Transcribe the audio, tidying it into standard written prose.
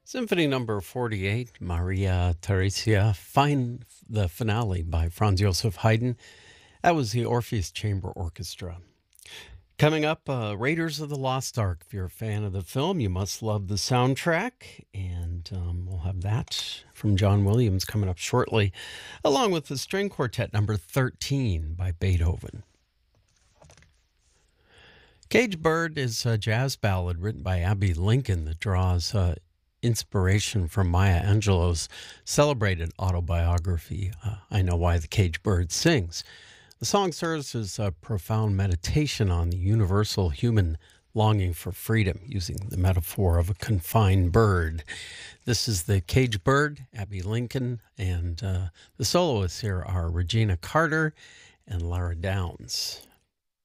Symphony number 48, Maria Theresia, the finale by Franz Joseph Haydn. That was the Orpheus Chamber Orchestra. Coming up, Raiders of the Lost Ark. If you're a fan of the film, you must love the soundtrack. And we'll have that from John Williams coming up shortly, along with the string quartet number 13 by Beethoven. Cage Bird is a jazz ballad written by Abbey Lincoln that draws inspiration from Maya Angelou's celebrated autobiography, I Know Why the Caged Bird Sings. The song serves as a profound meditation on the universal human longing for freedom, using the metaphor of a confined bird. This is the Caged Bird, Abbey Lincoln, and the soloists here are Regina Carter and Lara Downs.